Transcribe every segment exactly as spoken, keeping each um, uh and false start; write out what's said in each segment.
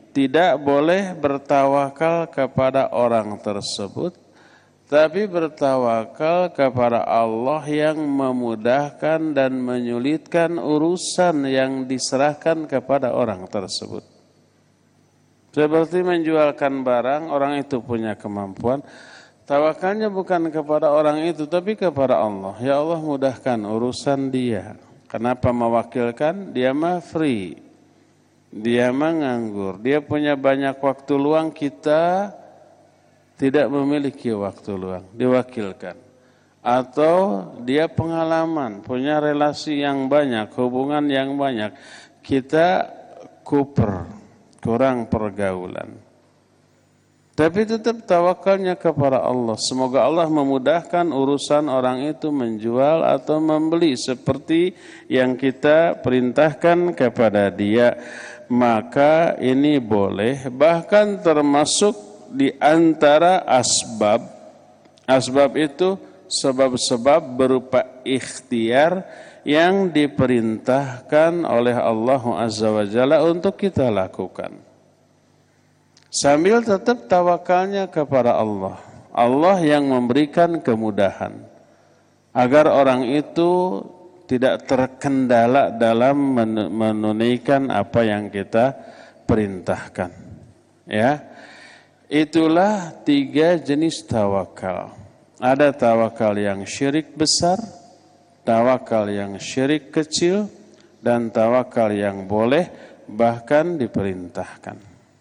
tidak boleh bertawakal kepada orang tersebut, tapi bertawakal kepada Allah yang memudahkan dan menyulitkan urusan yang diserahkan kepada orang tersebut. Seperti menjualkan barang, orang itu punya kemampuan, tawakalnya bukan kepada orang itu, tapi kepada Allah. Ya Allah, mudahkan urusan dia. Kenapa mewakilkan? Dia mah free, dia mah nganggur, dia punya banyak waktu luang, kita tidak memiliki waktu luang, diwakilkan. Atau dia pengalaman, punya relasi yang banyak, hubungan yang banyak, kita kuper, kurang pergaulan. Tapi tetap tawakalnya kepada Allah. Semoga Allah memudahkan urusan orang itu menjual atau membeli seperti yang kita perintahkan kepada dia. Maka ini boleh, bahkan termasuk di antara asbab. Asbab itu sebab-sebab berupa ikhtiar yang diperintahkan oleh Allah Azza wa Jalla untuk kita lakukan. Sambil tetap tawakalnya kepada Allah. Allah yang memberikan kemudahan agar orang itu tidak terkendala dalam menunaikan apa yang kita perintahkan. Ya. Itulah tiga jenis tawakal. Ada tawakal yang syirik besar, tawakal yang syirik kecil, dan tawakal yang boleh bahkan diperintahkan.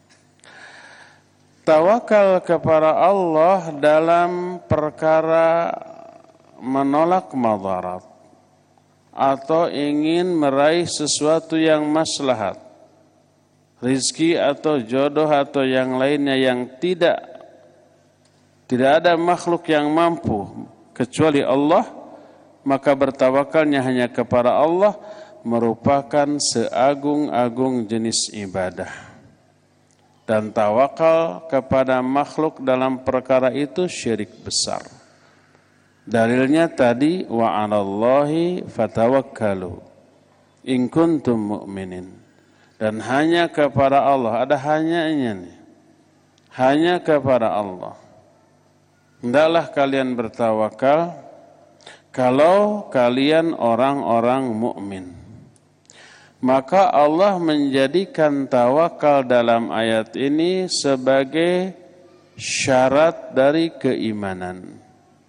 Tawakal kepada Allah dalam perkara menolak madarat atau ingin meraih sesuatu yang maslahat, rizki atau jodoh atau yang lainnya yang tidak tidak ada makhluk yang mampu kecuali Allah, maka bertawakalnya hanya kepada Allah merupakan seagung-agung jenis ibadah. Dan tawakal kepada makhluk dalam perkara itu syirik besar. Dalilnya tadi wa 'alallahi fatawakkalu in kuntum mu'minin. Dan hanya kepada Allah, ada hanyanya nih. Hanya kepada Allah. Hendaklah kalian bertawakal kalau kalian orang-orang mukmin. Maka Allah menjadikan tawakal dalam ayat ini sebagai syarat dari keimanan.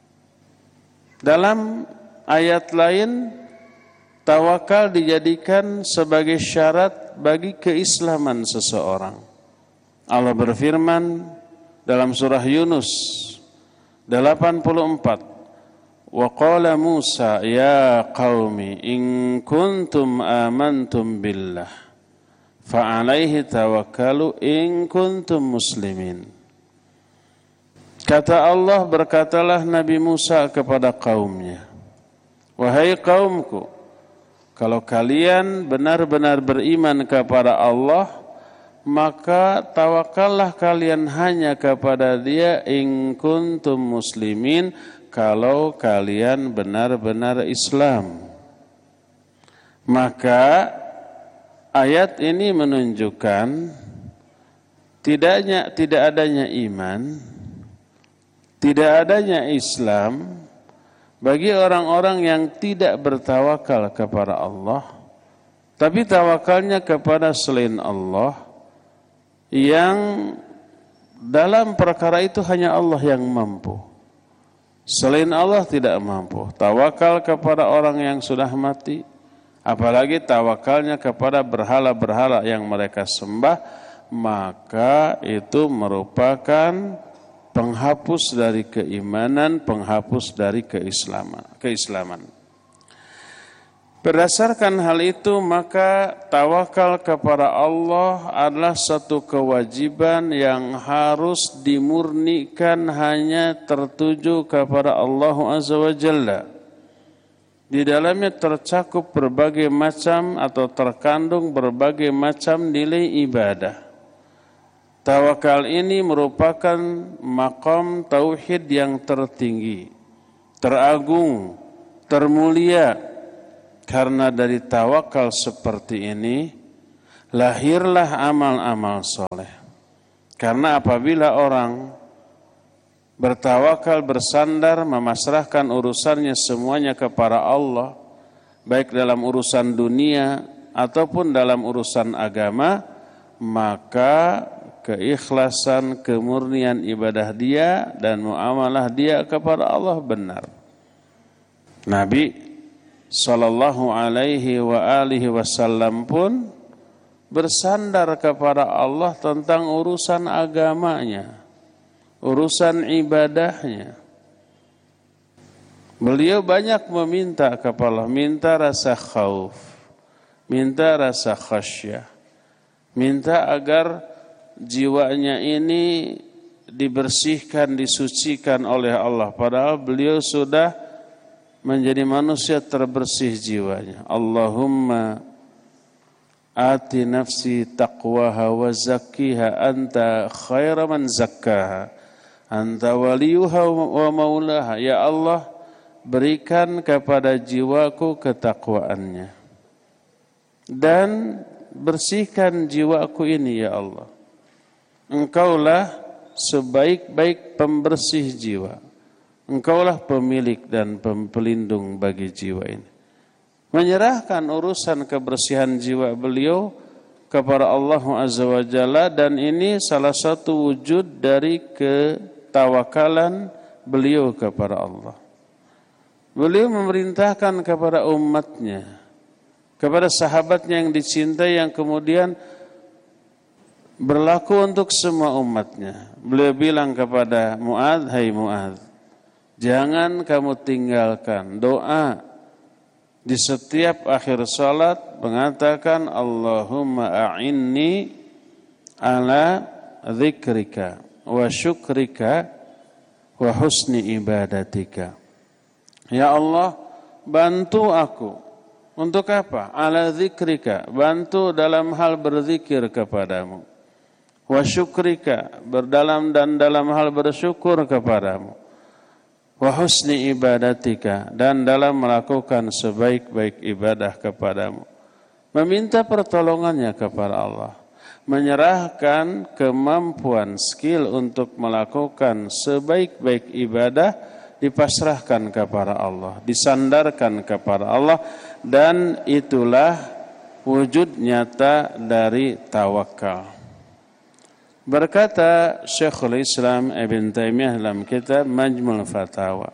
Dalam ayat lain, tawakal dijadikan sebagai syarat bagi keislaman seseorang. Allah berfirman dalam surah Yunus delapan puluh empat, wa qala Musa ya qaumi in kuntum amantum billah fa alaihi tawakkalu in kuntum muslimin. Kata Allah, berkatalah Nabi Musa kepada kaumnya, wahai kaumku, kalau kalian benar-benar beriman kepada Allah, maka tawakallah kalian hanya kepada Dia in kuntum muslimin, kalau kalian benar-benar Islam. Maka ayat ini menunjukkan tidaknya tidak adanya iman, tidak adanya Islam bagi orang-orang yang tidak bertawakal kepada Allah, tapi tawakalnya kepada selain Allah, yang dalam perkara itu hanya Allah yang mampu. Selain Allah tidak mampu. Tawakal kepada orang yang sudah mati, apalagi tawakalnya kepada berhala-berhala yang mereka sembah, maka itu merupakan penghapus dari keimanan, penghapus dari keislaman. keislaman. Berdasarkan hal itu, maka tawakal kepada Allah adalah satu kewajiban yang harus dimurnikan hanya tertuju kepada Allah Azza wa Jalla. Di dalamnya tercakup berbagai macam atau terkandung berbagai macam nilai ibadah. Tawakal ini merupakan maqam tauhid yang tertinggi, teragung, termulia. Karena dari tawakal seperti ini, lahirlah amal-amal soleh. Karena apabila orang bertawakal, bersandar, memasrahkan urusannya semuanya kepada Allah, baik dalam urusan dunia ataupun dalam urusan agama, maka keikhlasan, kemurnian ibadah dia dan muamalah dia kepada Allah benar. Nabi sallallahu alaihi wa alihi wasallam pun bersandar kepada Allah tentang urusan agamanya, urusan ibadahnya. Beliau banyak meminta kepada Allah, minta rasa khauf, minta rasa khasyah, minta agar jiwanya ini dibersihkan, disucikan oleh Allah. Padahal beliau sudah menjadi manusia terbersih jiwanya. Allahumma ati nafsi taqwaha wa zakkiha anta khaira man zakkaha anta waliyuha wa maulaha. Ya Allah, berikan kepada jiwaku ketakwaannya dan bersihkan jiwaku ini ya Allah. Engkaulah sebaik-baik pembersih jiwa. Engkaulah pemilik dan pelindung bagi jiwa ini. Menyerahkan urusan kebersihan jiwa beliau kepada Allah Azza wa Jalla, dan ini salah satu wujud dari ketawakalan beliau kepada Allah. Beliau memerintahkan kepada umatnya, kepada sahabatnya yang dicintai, yang kemudian berlaku untuk semua umatnya. Beliau bilang kepada Mu'adz, hai Mu'adz, jangan kamu tinggalkan doa di setiap akhir salat mengatakan Allahumma a'inni ala dzikrika wa syukrika wa husni ibadatika. Ya Allah, bantu aku. Untuk apa? Ala dzikrika, bantu dalam hal berzikir kepadamu. Wa syukrika, berdalam dan dalam hal bersyukur kepadamu. Wa husni ibadatika, dan dalam melakukan sebaik-baik ibadah kepadamu. Meminta pertolongannya kepada Allah. Menyerahkan kemampuan, skill untuk melakukan sebaik-baik ibadah, dipasrahkan kepada Allah, disandarkan kepada Allah, dan itulah wujud nyata dari tawakal. Berkata Syekhul Islam Ibn Taimiyah dalam kitab Majmul Fatawa,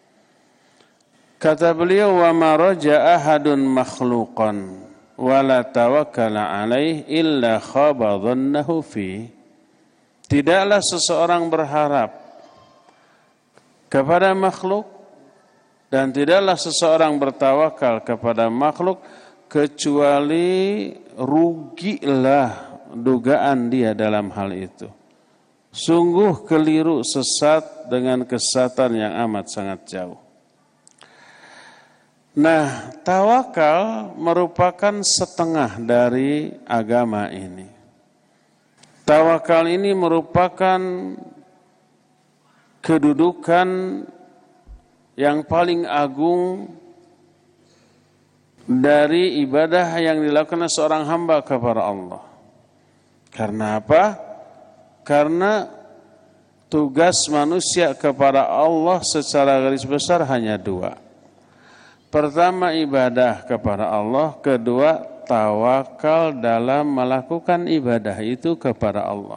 kata beliau, wa ma raja ahadun makhluqan wa la tawakkala alaih illa khaba dhannahu fi. Tidaklah seseorang berharap kepada makhluk dan tidaklah seseorang bertawakal kepada makhluk kecuali rugilah dugaan dia dalam hal itu. Sungguh keliru, sesat dengan kesesatan yang amat sangat jauh. Nah, tawakal merupakan setengah dari agama ini. Tawakal ini merupakan kedudukan yang paling agung dari ibadah yang dilakukan seorang hamba kepada Allah. Karena apa? Karena tugas manusia kepada Allah secara garis besar hanya dua. Pertama, ibadah kepada Allah. Kedua, tawakal dalam melakukan ibadah itu kepada Allah.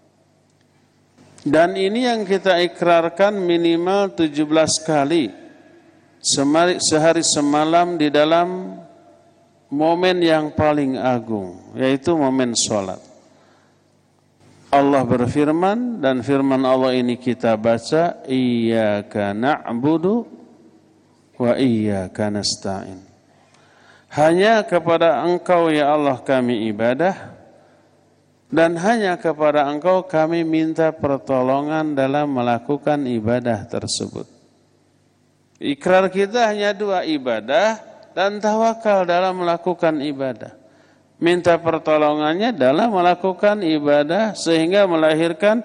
Dan ini yang kita ikrarkan minimal tujuh belas kali sehari semalam di dalam momen yang paling agung, yaitu momen sholat. Allah berfirman, dan firman Allah ini kita baca, iyyaka na'budu wa iyyaka nasta'in. Hanya kepada Engkau ya Allah kami ibadah, dan hanya kepada Engkau kami minta pertolongan dalam melakukan ibadah tersebut. Ikrar kita hanya dua, ibadah dan tawakal dalam melakukan ibadah. Minta pertolongannya dalam melakukan ibadah sehingga melahirkan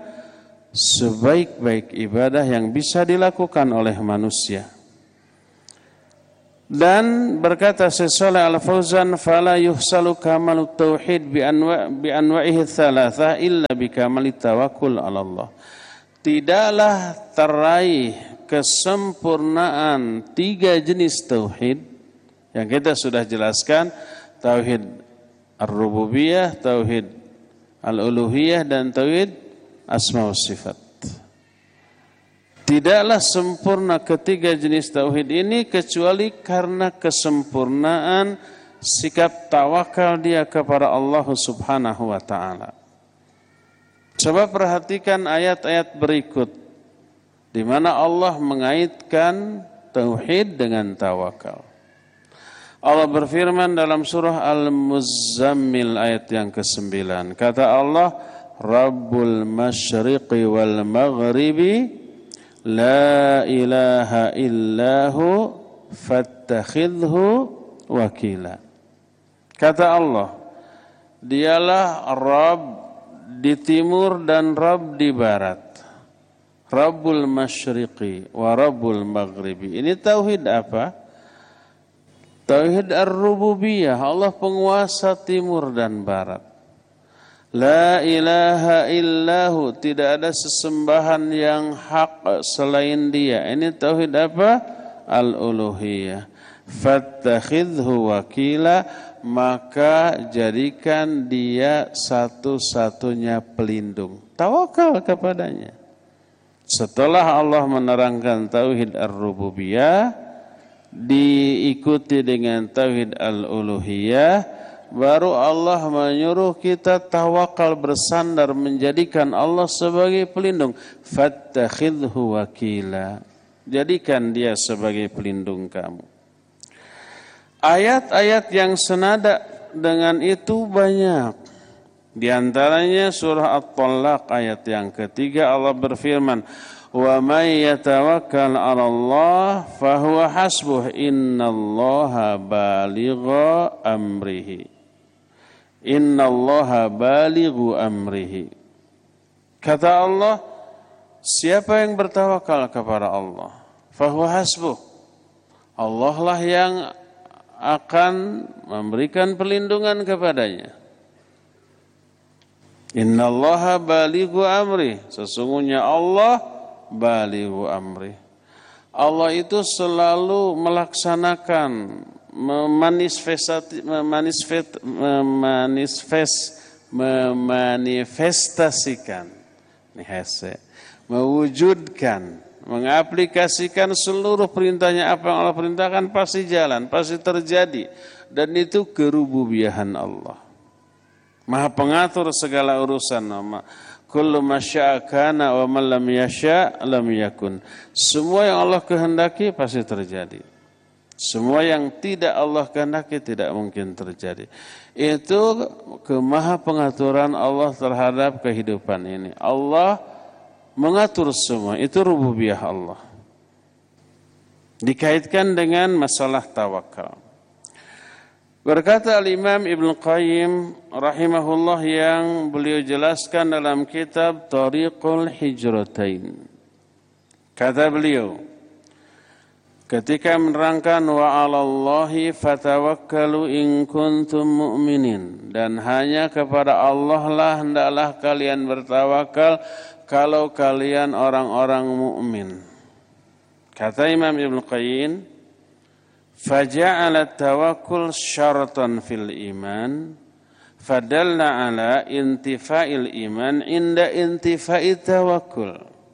sebaik-baik ibadah yang bisa dilakukan oleh manusia. Dan berkata Syekh Shalih Al-Fauzan, fala yuhsalu kamalut tauhid bi anwa bi anwa'ihi tsalatsah illa bi kamalit tawakkul 'ala Allah. Tidaklah teraih kesempurnaan tiga jenis tauhid yang kita sudah jelaskan, tauhid ar-rububiyah, tauhid al-uluhiyah, dan tauhid asma wa sifat. Tidaklah sempurna ketiga jenis tauhid ini kecuali karena kesempurnaan sikap tawakal dia kepada Allah Subhanahu wa taala. Coba perhatikan ayat-ayat berikut di mana Allah mengaitkan tauhid dengan tawakal. Allah berfirman dalam surah Al-Muzammil ayat yang kesembilan. Kata Allah, Rabbul masyriqi wal maghribi la ilaha illahu fattakhidhu wakila. Kata Allah, dialah Rabb di timur dan Rabb di barat. Rabbul masyriqi wa Rabbul maghribi. Ini tauhid apa? Tauhid ar-rububiyah. Allah penguasa timur dan barat. La ilaha illahu, tidak ada sesembahan yang hak selain dia. Ini tauhid apa? Al-uluhiyah. Fattakhidhu wakila, maka jadikan dia satu-satunya pelindung. Tawakal kepadanya. Setelah Allah menerangkan tauhid ar-rububiyah, diikuti dengan tauhid al-uluhiyah, baru Allah menyuruh kita tawakal, bersandar, menjadikan Allah sebagai pelindung. Fattakhidhu wakila, jadikan dia sebagai pelindung kamu. Ayat-ayat yang senada dengan itu banyak. Di antaranya surah At-Talaq ayat yang ketiga, Allah berfirman, wa may yatawakkal 'ala Allah fahuwa hasbuh, innallaha balighu amrihi. Innallaha balighu amrihi. Kata Allah, siapa yang bertawakal kepada Allah, fahuwa hasbuh, Allah lah yang akan memberikan perlindungan kepadanya. Innallaha balighu amri, sesungguhnya Allah balighu amri. Allah itu selalu melaksanakan, memanifestasi, memanifest, memanifest, memanifestasikan, mewujudkan, mengaplikasikan seluruh perintahnya. Apa yang Allah perintahkan pasti jalan, pasti terjadi, dan itu kerububiyahan Allah. Maha pengatur segala urusan. Kullu masya'a kana wa man lam yasha' lam yakun. Semua yang Allah kehendaki pasti terjadi. Semua yang tidak Allah kehendaki tidak mungkin terjadi. Itu kemaha pengaturan Allah terhadap kehidupan ini. Allah mengatur semua. Itu rububiyah Allah. Dikaitkan dengan masalah tawakal. Berkata Al-Imam Ibn Qayyim rahimahullah yang beliau jelaskan dalam kitab Tariqul Hijratain. Kata beliau, ketika menerangkan wa 'alallahi fatawakkalu in kuntum mu'minin, dan hanya kepada Allah lah hendaklah kalian bertawakal kalau kalian orang-orang mukmin. Kata Imam Ibn Qayyim, faja'ala tawakkul syaratan fil iman fadalla ala intifa'il iman inda intifa'i tawakkul.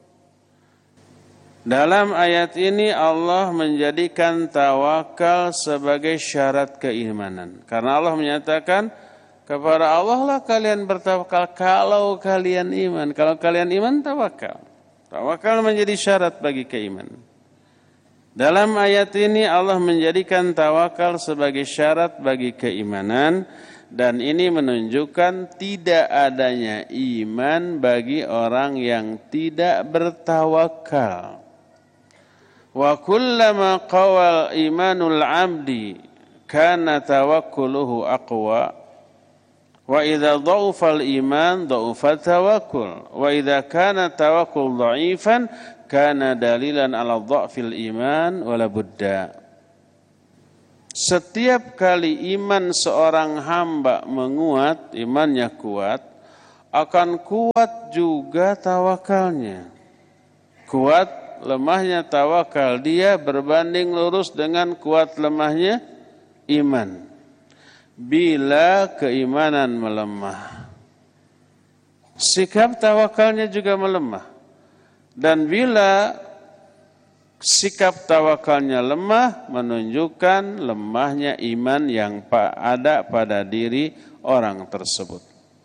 Dalam ayat ini Allah menjadikan tawakal sebagai syarat keimanan. Karena Allah menyatakan kepada Allah lah kalian bertawakal kalau kalian iman. Kalau kalian iman, tawakal. Tawakal menjadi syarat bagi keimanan. Dalam ayat ini Allah menjadikan tawakal sebagai syarat bagi keimanan, dan ini menunjukkan tidak adanya iman bagi orang yang tidak bertawakal. Wa kullama qawal imanul 'abdi kana tawakkuluhu aqwa wa idza dha'afa al-iman dha'afa tawakkul wa idza kana tawakkul dha'ifan kana dalilan ala dha'fil iman wala budda. setiap kali iman seorang hamba menguat, imannya kuat, akan kuat juga tawakalnya. Kuat lemahnya tawakal dia berbanding lurus dengan kuat lemahnya iman. Bila keimanan melemah, sikap tawakalnya juga melemah. Dan bila sikap tawakalnya lemah, menunjukkan lemahnya iman yang ada pada diri orang tersebut.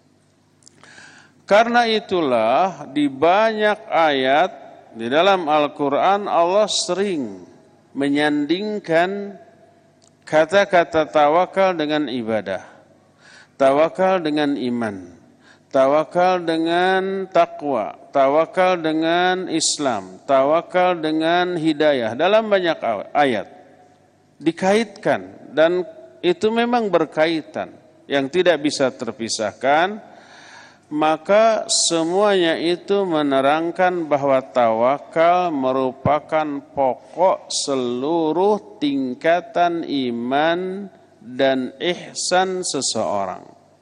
Karena itulah di banyak ayat di dalam Al-Quran Allah sering menyandingkan kata-kata tawakal dengan ibadah, tawakal dengan iman, tawakal dengan takwa, tawakal dengan Islam, tawakal dengan hidayah. Dalam banyak ayat dikaitkan, dan itu memang berkaitan yang tidak bisa terpisahkan. Maka semuanya itu menerangkan bahwa tawakal merupakan pokok seluruh tingkatan iman dan ihsan seseorang.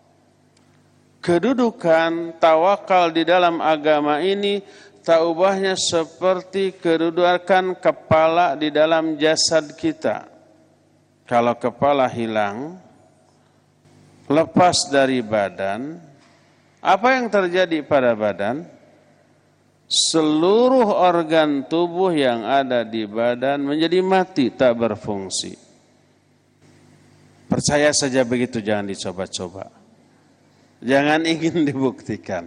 Kedudukan tawakal di dalam agama ini tak ubahnya seperti kedudukan kepala di dalam jasad kita. Kalau kepala hilang, lepas dari badan, apa yang terjadi pada badan? Seluruh organ tubuh yang ada di badan menjadi mati, tak berfungsi. Percaya saja begitu, jangan dicoba-coba. Jangan ingin dibuktikan.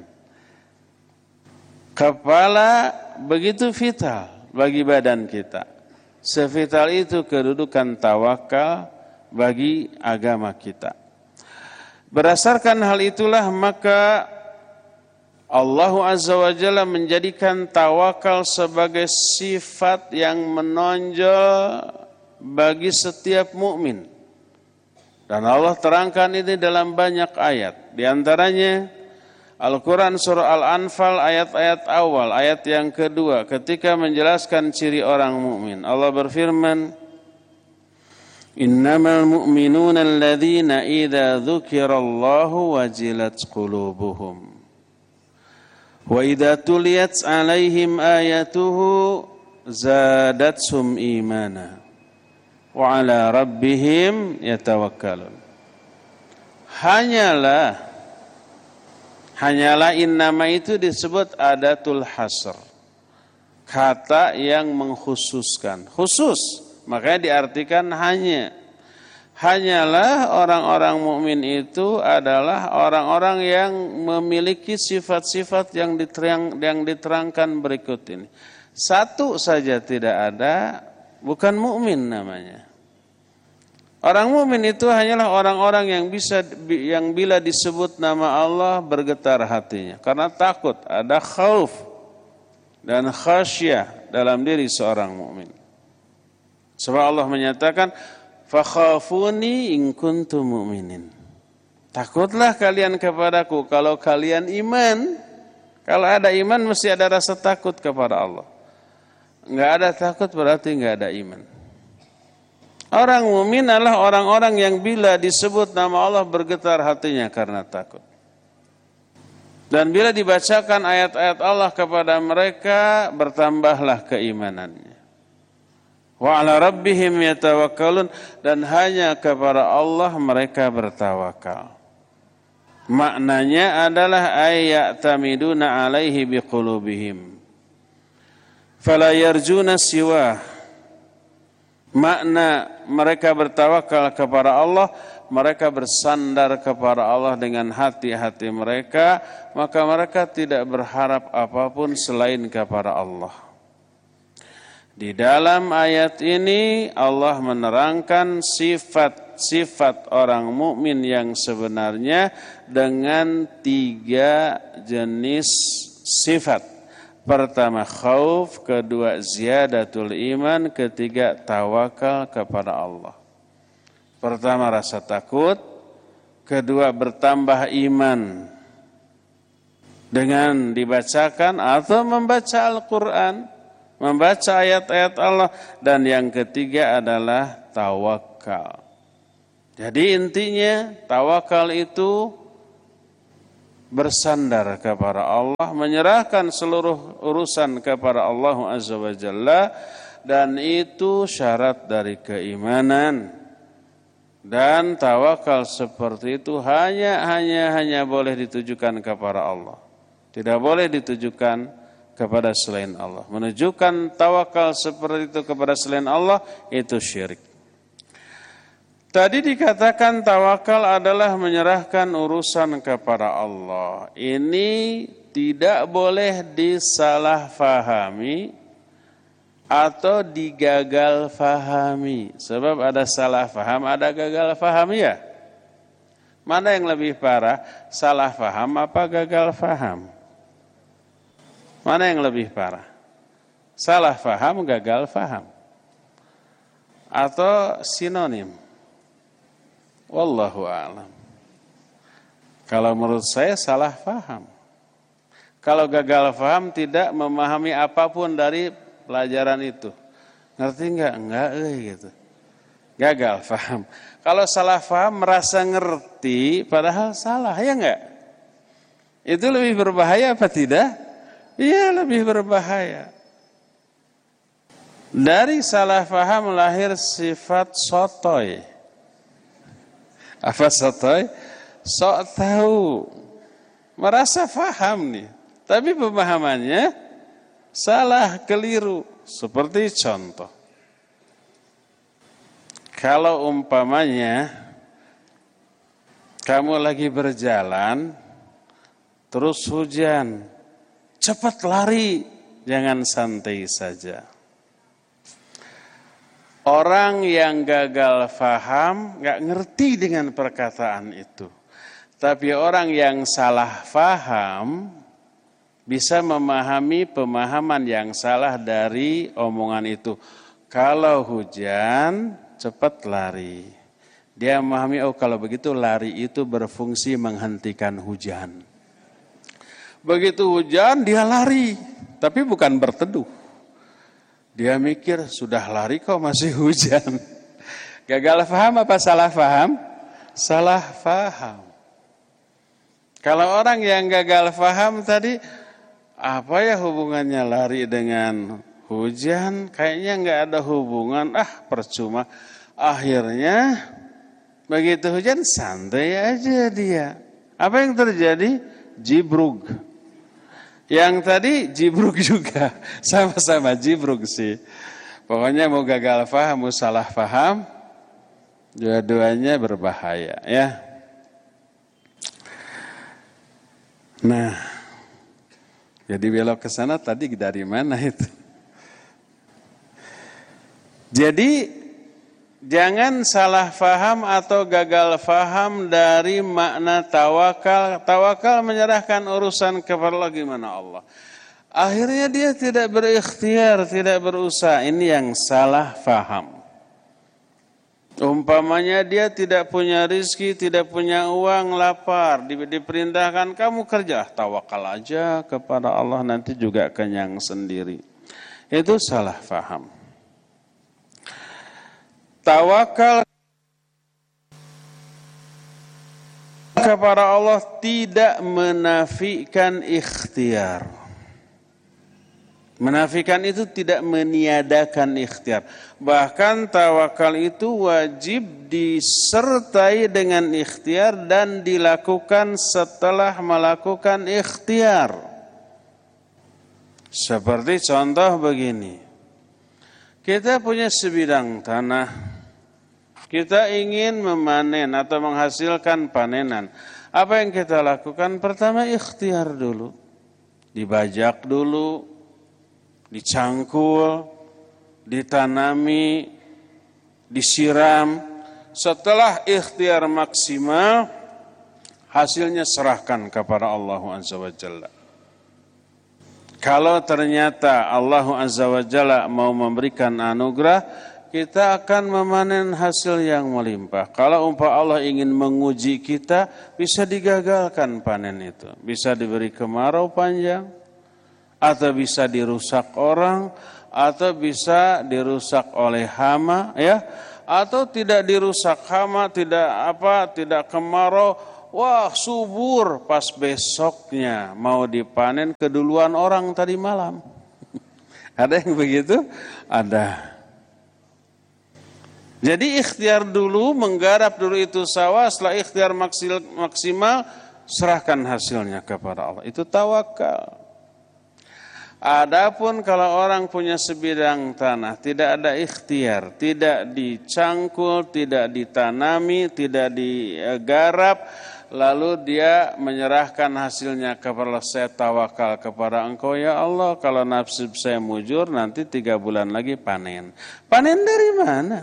Kepala begitu vital bagi badan kita. Sevital itu kedudukan tawakal bagi agama kita. Berdasarkan hal itulah maka Allah Azza wa Jalla menjadikan tawakal sebagai sifat yang menonjol bagi setiap mukmin. Dan Allah terangkan ini dalam banyak ayat. Di antaranya Al-Quran surah Al-Anfal ayat-ayat awal, ayat yang kedua, ketika menjelaskan ciri orang mukmin. Allah berfirman, Innamal mu'minuna alladhina idza dzukirallahu wajilat qulubuhum wa idza tuliyat 'alaihim ayatuhu zadatsum imana wa 'ala rabbihim yatawakkalun. Hanyalah hanyalah innama itu disebut adatul hasr, kata yang mengkhususkan, khusus. Makanya diartikan hanya. Hanyalah orang-orang mukmin itu adalah orang-orang yang memiliki sifat-sifat yang diterang, yang diterangkan berikut ini. Satu saja tidak ada, bukan mukmin namanya. Orang mukmin itu hanyalah orang-orang yang bisa yang bila disebut nama Allah bergetar hatinya karena takut, ada khauf dan khasyah dalam diri seorang mukmin. Sebab Allah menyatakan, fakhafuni in kuntum mu'minin. Takutlah kalian kepadaku kalau kalian iman. Kalau ada iman mesti ada rasa takut kepada Allah. Enggak ada takut berarti enggak ada iman. Orang mukmin adalah orang-orang yang bila disebut nama Allah bergetar hatinya karena takut. Dan bila dibacakan ayat-ayat Allah kepada mereka, bertambahlah keimanannya. Wa 'ala rabbihim yatawakkalun, dan hanya kepada Allah mereka bertawakal. Maknanya adalah ayya'tamiduna 'alaihi biqulubihim fala yarjuna siwa. Makna mereka bertawakal kepada Allah, mereka bersandar kepada Allah dengan hati-hati mereka, maka mereka tidak berharap apapun selain kepada Allah. Di dalam ayat ini Allah menerangkan sifat-sifat orang mukmin yang sebenarnya dengan tiga jenis sifat. Pertama khauf, kedua ziyadatul iman, ketiga tawakal kepada Allah. Pertama rasa takut, kedua bertambah iman dengan dibacakan atau membaca Al-Quran, membaca ayat-ayat Allah, dan yang ketiga adalah tawakal. Jadi intinya tawakal itu bersandar kepada Allah, menyerahkan seluruh urusan kepada Allah Azza wa Jalla, dan itu syarat dari keimanan. Dan tawakal seperti itu hanya hanya hanya boleh ditujukan kepada Allah. Tidak boleh ditujukan kepada selain Allah. Menunjukkan tawakal seperti itu kepada selain Allah itu syirik. Tadi dikatakan tawakal adalah menyerahkan urusan kepada Allah. Ini tidak boleh disalahfahami atau digagal fahami. Sebab ada salah faham, ada gagal faham ya. Mana yang lebih parah? Salah faham apa gagal faham? Mana yang lebih parah? Salah faham, gagal faham? Atau sinonim? Wallahu a'lam. Kalau menurut saya salah faham. Kalau gagal faham tidak memahami apapun dari pelajaran itu. Ngerti enggak? Enggak, eh, gitu. Gagal faham. Kalau salah faham merasa ngerti padahal salah, ya enggak? Itu lebih berbahaya apa tidak? Iya, lebih berbahaya. Dari salah faham lahir sifat sotoy. Apa sotoy? Sok tahu. Merasa faham nih. Tapi pemahamannya salah, keliru. Seperti contoh. Kalau umpamanya kamu lagi berjalan, terus hujan. Cepat lari, jangan santai saja. Orang yang gagal faham gak ngerti dengan perkataan itu. Tapi orang yang salah faham bisa memahami pemahaman yang salah dari omongan itu. Kalau hujan, cepat lari. Dia memahami, oh kalau begitu lari itu berfungsi menghentikan hujan. Begitu hujan dia lari, tapi bukan berteduh. Dia mikir sudah lari kok masih hujan. Gagal faham apa salah faham? Salah faham. Kalau orang yang gagal faham tadi, apa ya hubungannya lari dengan hujan? Kayaknya nggak ada hubungan, ah percuma. Akhirnya begitu hujan santai aja dia. Apa yang terjadi? Jibrug. Yang tadi jibruk juga, sama-sama jibruk sih. Pokoknya mau gagal faham, mau salah faham, dua-duanya berbahaya ya. Nah, jadi belok ke sana tadi dari mana itu? Jadi jangan salah faham atau gagal faham dari makna tawakal. Tawakal menyerahkan urusan kepada Allah, gimana Allah. Akhirnya dia tidak berikhtiar, tidak berusaha. Ini yang salah faham. Umpamanya dia tidak punya rizki, tidak punya uang, lapar. Diperintahkan kamu kerja, tawakal aja kepada Allah, nanti juga kenyang sendiri. Itu salah faham. Tawakal kepada Allah tidak menafikan ikhtiar. Menafikan itu tidak meniadakan ikhtiar. Bahkan tawakal itu wajib disertai dengan ikhtiar dan dilakukan setelah melakukan ikhtiar. Seperti contoh begini. Kita punya sebidang tanah. Kita ingin memanen atau menghasilkan panenan. Apa yang kita lakukan? Pertama ikhtiar dulu. Dibajak dulu, dicangkul, ditanami, disiram. Setelah ikhtiar maksimal, hasilnya serahkan kepada Allah Azza wa Jalla. Kalau ternyata Allah Azza wa Jalla mau memberikan anugerah, kita akan memanen hasil yang melimpah. Kalau umpah Allah ingin menguji kita, bisa digagalkan panen itu. Bisa diberi kemarau panjang, atau bisa dirusak orang, atau bisa dirusak oleh hama, ya, atau tidak dirusak hama, tidak apa, tidak kemarau, wah subur, pas besoknya mau dipanen keduluan orang tadi malam. Ada yang begitu? Ada. Jadi ikhtiar dulu, menggarap dulu itu sawah, setelah ikhtiar maksimal, serahkan hasilnya kepada Allah. Itu tawakal. Adapun kalau orang punya sebidang tanah, tidak ada ikhtiar, tidak dicangkul, tidak ditanami, tidak digarap, lalu dia menyerahkan hasilnya kepada Allah. Saya tawakal kepada Engkau ya Allah, kalau nasib saya mujur nanti tiga bulan lagi panen. Panen dari mana?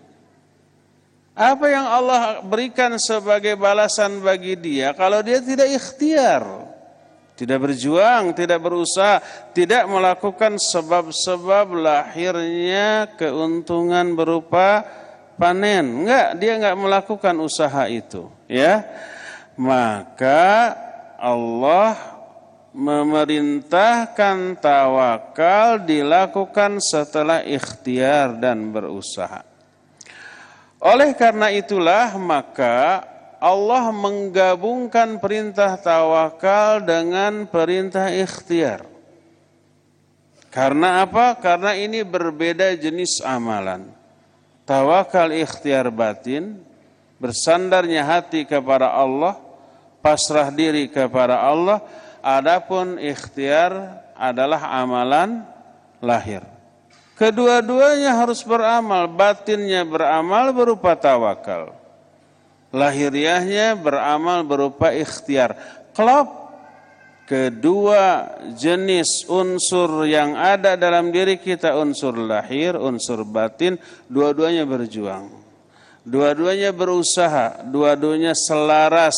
Apa yang Allah berikan sebagai balasan bagi dia kalau dia tidak ikhtiar? Tidak berjuang, tidak berusaha, tidak melakukan sebab-sebab lahirnya keuntungan berupa panen. Enggak, dia enggak melakukan usaha itu, ya. Maka Allah memerintahkan tawakal dilakukan setelah ikhtiar dan berusaha. Oleh karena itulah maka Allah menggabungkan perintah tawakal dengan perintah ikhtiar. Karena apa? Karena ini berbeda jenis amalan. Tawakal ikhtiar batin, bersandarnya hati kepada Allah, pasrah diri kepada Allah. Adapun ikhtiar adalah amalan lahir. Kedua-duanya harus beramal, batinnya beramal berupa tawakal. Lahiriahnya beramal berupa ikhtiar. Klop kedua jenis unsur yang ada dalam diri kita, unsur lahir, unsur batin, dua-duanya berjuang. Dua-duanya berusaha, dua-duanya selaras.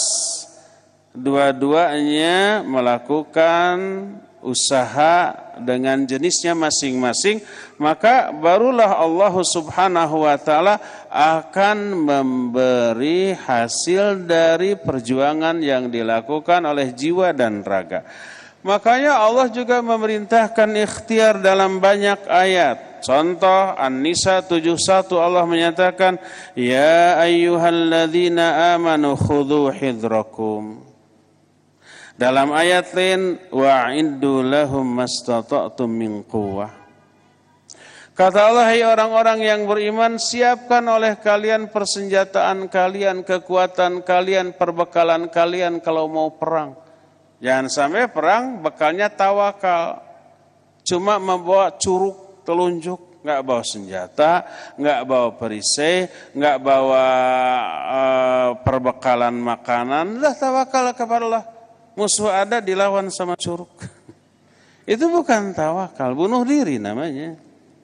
Dua-duanya melakukan usaha dengan jenisnya masing-masing, maka barulah Allah Subhanahu wa taala akan memberi hasil dari perjuangan yang dilakukan oleh jiwa dan raga. Makanya Allah juga memerintahkan ikhtiar dalam banyak ayat. Contoh An-Nisa tujuh puluh satu Allah menyatakan, ya ayyuhalladzina amanu khudhu hidrakum. Dalam ayat lain, wa'iddu lahum mastata'tum min quwwah. Kata Allah, hai orang-orang yang beriman, siapkan oleh kalian persenjataan kalian, kekuatan kalian, perbekalan kalian kalau mau perang. Jangan sampai perang bekalnya tawakal, cuma membawa curug telunjuk, nggak bawa senjata, nggak bawa perisai, nggak bawa uh, perbekalan makanan. Udah tawakal kepada Allah. Musuh ada dilawan sama curug. Itu bukan tawakal, bunuh diri namanya.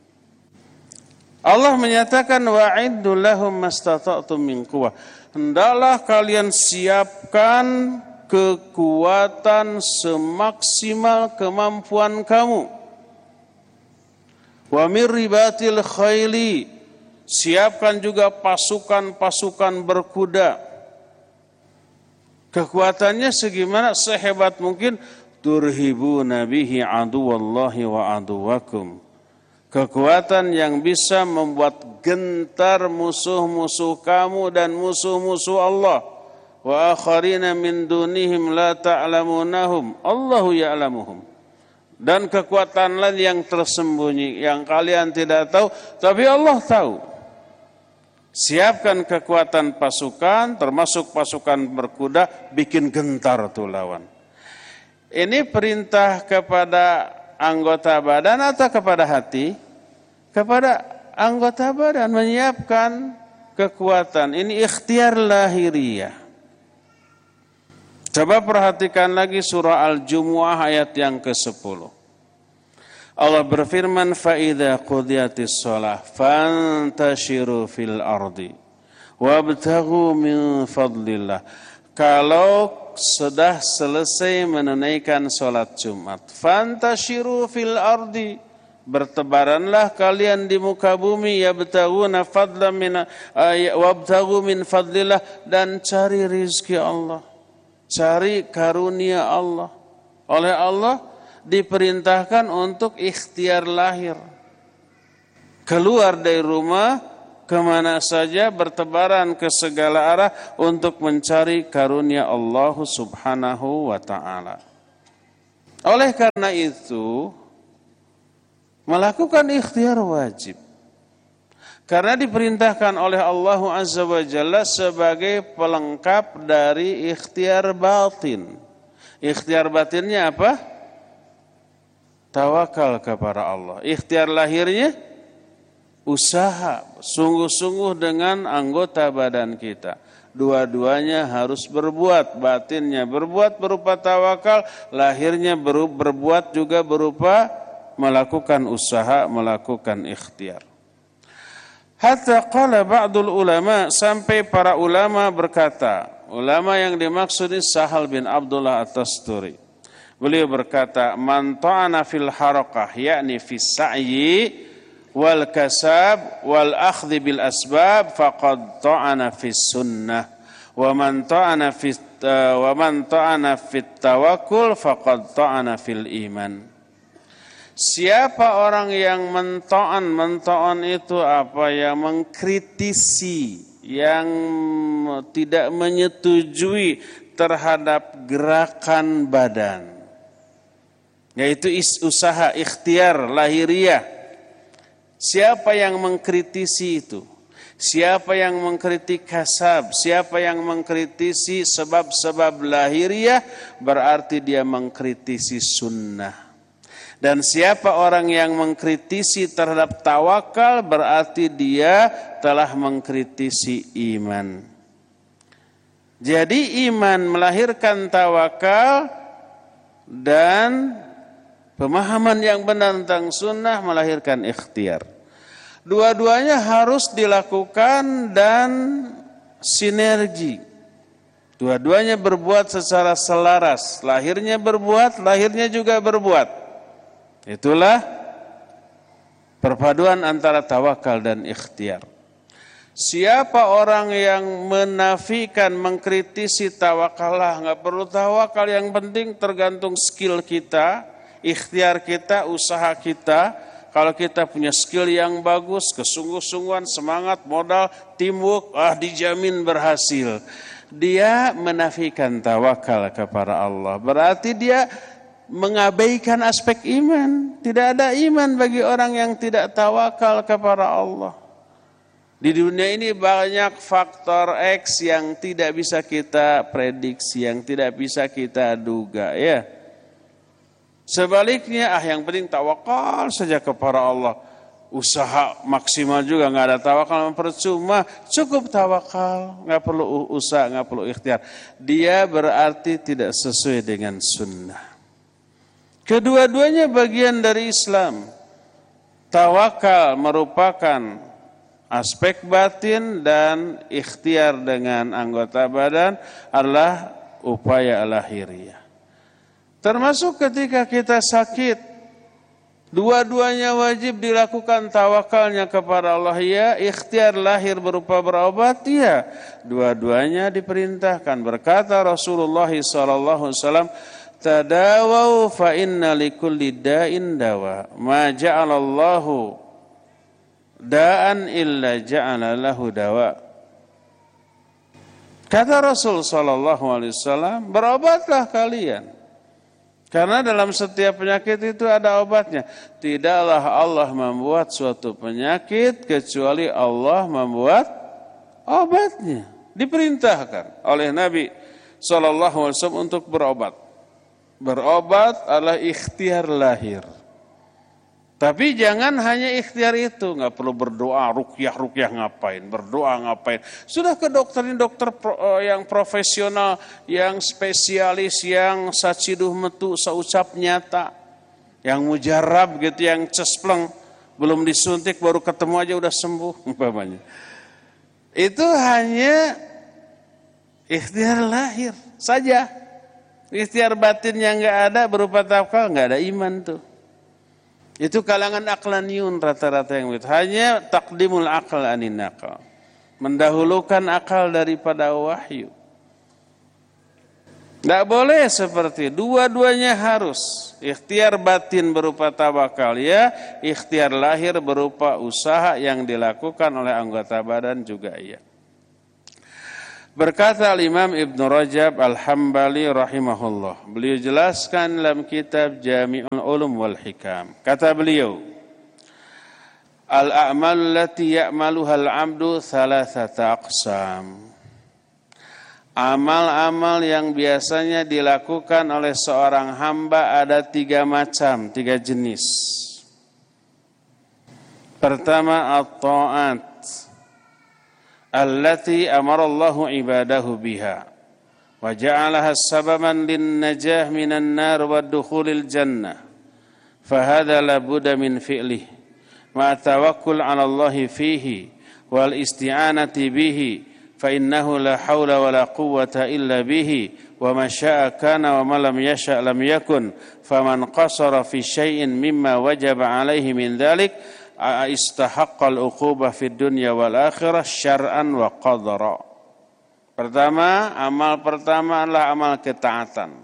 Allah menyatakan wa'iddu lahum mastata'tum min quwwah. Hendaklah kalian siapkan kekuatan semaksimal kemampuan kamu. Wa mir ribatil khaili. Siapkan juga pasukan-pasukan berkuda. Kekuatannya segimana? Sehebat mungkin. Turhibuna bihi aduwallahi wa aduwakum. Kekuatan yang bisa membuat gentar musuh-musuh kamu dan musuh-musuh Allah. Wa akharina min dunihim la ta'lamunahum. Allahu ya'lamuhum. Dan kekuatan lain yang tersembunyi, yang kalian tidak tahu, tapi Allah tahu. Siapkan kekuatan pasukan, termasuk pasukan berkuda, bikin gentar tuh lawan. Ini perintah kepada anggota badan atau kepada hati? Kepada anggota badan, menyiapkan kekuatan. Ini ikhtiar lahiriah. Coba perhatikan lagi surah Al-Jumu'ah ayat yang kesepuluh. Allah berfirman, فَإِذَا قُضِيَتِ الصَّلَاةِ فَانْتَشِرُوا فِي الْأَرْضِ وَابْتَغُوا مِنْ فَضْلِ اللَّهِ. Kalau sudah selesai menunaikan sholat Jumat, فَانْتَشِرُوا فِي الْأَرْضِ, bertebaranlah kalian di muka bumi, yabtaghuna fadlan min wabtaghu min fadlillah, dan cari rizki Allah, cari karunia Allah. Oleh Allah diperintahkan untuk ikhtiar lahir. Keluar dari rumah, kemana saja, bertebaran ke segala arah untuk mencari karunia Allah Subhanahu wa ta'ala. Oleh karena itu, melakukan ikhtiar wajib. Karena diperintahkan oleh Allah Azza wa Jalla sebagai pelengkap dari ikhtiar batin. Ikhtiar batinnya apa? Tawakal kepada Allah. Ikhtiar lahirnya usaha, sungguh-sungguh dengan anggota badan kita. Dua-duanya harus berbuat, batinnya berbuat berupa tawakal, lahirnya berbuat juga berupa melakukan usaha, melakukan ikhtiar. Hatta qala ba'dul ulama, sampai para ulama berkata, ulama yang dimaksud ini Sahal bin Abdullah At-Tasturi. Beliau berkata, man ta'ana fil harakah, yakni fis sa'yi wal kasab wal akhdhi bil asbab faqad ta'ana fis sunnah wa man ta'ana fit wa man ta'ana fit tawakkul faqad ta'ana fil iman. Siapa orang yang mento'an, mento'an itu apa? Yang mengkritisi, yang tidak menyetujui terhadap gerakan badan, yaitu usaha ikhtiar lahiriah. Siapa yang mengkritisi itu? Siapa yang mengkritik kasab? Siapa yang mengkritisi sebab-sebab lahiriah? Berarti dia mengkritisi sunnah. Dan siapa orang yang mengkritisi terhadap tawakal, berarti dia telah mengkritisi iman. Jadi iman melahirkan tawakal dan pemahaman yang benar tentang sunnah melahirkan ikhtiar. Dua-duanya harus dilakukan dan sinergi. Dua-duanya berbuat secara selaras. Lahirnya berbuat, lahirnya juga berbuat. Itulah perpaduan antara tawakal dan ikhtiar. Siapa orang yang menafikan, mengkritisi tawakal, lah nggak perlu tawakal, yang penting tergantung skill kita, ikhtiar kita, usaha kita. Kalau kita punya skill yang bagus, kesungguh-sungguhan, semangat, modal, teamwork, ah dijamin berhasil. Dia menafikan tawakal kepada Allah. Berarti dia mengabaikan aspek iman. Tidak ada iman bagi orang yang tidak tawakal kepada Allah. Di dunia ini banyak faktor X yang tidak bisa kita prediksi, yang tidak bisa kita duga, ya. Sebaliknya, ah yang penting tawakal saja kepada Allah. Usaha maksimal juga nggak ada tawakal, percuma. Cukup tawakal, nggak perlu usaha, nggak perlu ikhtiar. Dia berarti tidak sesuai dengan sunnah. Kedua-duanya bagian dari Islam. Tawakal merupakan aspek batin dan ikhtiar dengan anggota badan adalah upaya lahiriah. Termasuk ketika kita sakit, dua-duanya wajib dilakukan tawakalnya kepada Allah, ya. Ikhtiar lahir berupa berobat, ya. Dua-duanya diperintahkan. Berkata Rasulullah sallallahu alaihi wasallam, tadawau fa inna likulli da'in dawa. Ma ja'alallahu da'an illa ja'ala lahu dawa. Kata Rasul sallallahu alaihi wasallam, berobatlah kalian. Karena dalam setiap penyakit itu ada obatnya. Tidaklah Allah membuat suatu penyakit kecuali Allah membuat obatnya. Diperintahkan oleh Nabi sallallahu alaihi wasallam untuk berobat. Berobat adalah ikhtiar lahir. Tapi jangan hanya ikhtiar itu, nggak perlu berdoa, rukyah-rukyah ngapain, berdoa ngapain. Sudah ke dokter ini dokter yang profesional, yang spesialis, yang saciduh metu saucap nyata, yang mujarab gitu, yang cespleng, belum disuntik baru ketemu aja udah sembuh umpamanya. Itu hanya ikhtiar lahir saja. Ikhtiar batin yang nggak ada berupa tawakal, nggak ada iman tuh. Itu kalangan aqlaniyun rata-rata yang begitu. Hanya taqdimul aql anin naql. Mendahulukan akal daripada wahyu. Tidak boleh seperti dua-duanya harus. Ikhtiar batin berupa tawakal ya, ikhtiar lahir berupa usaha yang dilakukan oleh anggota badan juga ya. Berkata Imam Ibn Rajab Al-Hambali rahimahullah. Beliau jelaskan dalam kitab Jami'ul Ulum wal Hikam. Kata beliau, Al-a'malu allati ya'maluha al-'abdu thalathata aqsam. Amal-amal yang biasanya dilakukan oleh seorang hamba ada tiga macam, tiga jenis. Pertama, at-ta'at allati amarallahu ibadahu biha wa ja'alaha sababan lin-najah minan nar wa dukhulil jannah. Fahadha la budda min fi'lihi ma tawakkul 'ala Allah fihi wal isti'anati bihi. فإنه لا حول ولا قوة إلا به وما شاء كان وما لم يشاء لم يكن فمن قصر في شيء مما وجب عليه من ذلك استحق العقوبة في الدنيا والآخرة شرعا وقدرا. Pertama, amal pertama adalah amal ketaatan.